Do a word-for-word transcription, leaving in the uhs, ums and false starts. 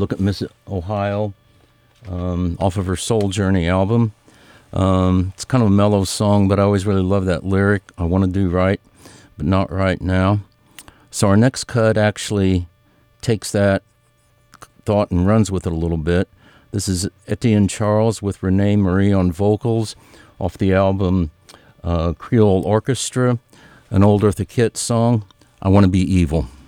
Look at Miss Ohio, um, off of her Soul Journey album. Um, it's kind of a mellow song, but I always really love that lyric. I want to do right, but not right now. So our next cut actually takes that thought and runs with it a little bit. This is Etienne Charles with Renee Marie on vocals off the album uh, Creole Orchestra, an old Eartha Kitt song, I Want to Be Evil.